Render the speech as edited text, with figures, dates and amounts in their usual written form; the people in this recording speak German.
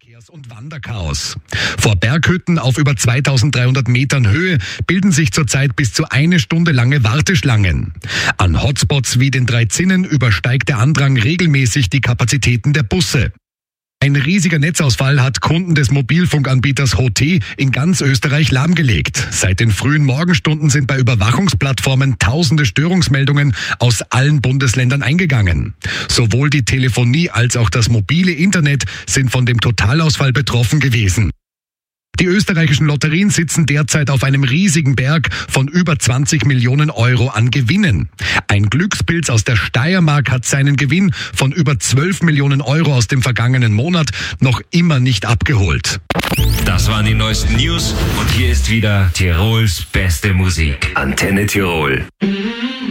Verkehrs- und Wanderchaos. Vor Berghütten auf über 2300 Metern Höhe bilden sich zurzeit bis zu 1 Stunde lange Warteschlangen. An Hotspots wie den 3 Zinnen übersteigt der Andrang regelmäßig die Kapazitäten der Busse. Ein riesiger Netzausfall hat Kunden des Mobilfunkanbieters HOTE in ganz Österreich lahmgelegt. Seit den frühen Morgenstunden sind bei Überwachungsplattformen tausende Störungsmeldungen aus allen Bundesländern eingegangen. Sowohl die Telefonie als auch das mobile Internet sind von dem Totalausfall betroffen gewesen. Die österreichischen Lotterien sitzen derzeit auf einem riesigen Berg von über 20 Millionen Euro an Gewinnen. Ein Glückspilz aus der Steiermark hat seinen Gewinn von über 12 Millionen Euro aus dem vergangenen Monat noch immer nicht abgeholt. Das waren die neuesten News und hier ist wieder Tirols beste Musik. Antenne Tirol.